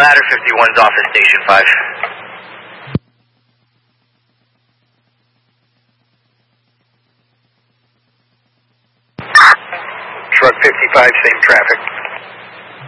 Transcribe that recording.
Ladder 51's off at Station 5. Truck 55, same traffic.